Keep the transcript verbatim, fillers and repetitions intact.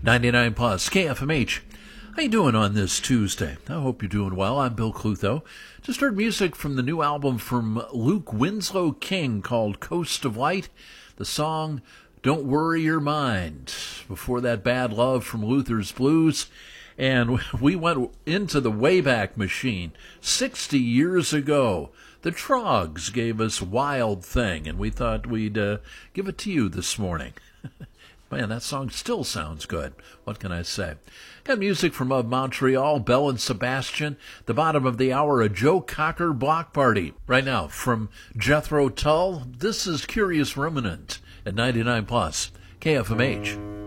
ninety-nine plus K F M H. How you doing on this Tuesday? I hope you're doing well. I'm Bill Clutho. Just heard music from the new album from Luke Winslow King called Coast of Light. The song Don't Worry Your Mind. Before that, Bad Love from Luther's Blues. And we went into the Wayback Machine sixty years ago. The Trogs gave us Wild Thing, and we thought we'd uh, give it to you this morning. Man, that song still sounds good. What can I say? Got music from Of Montreal, Belle and Sebastian. The bottom of the hour, a Joe Cocker block party. Right now, from Jethro Tull, this is Curious Ruminant at ninety-nine plus K F M H.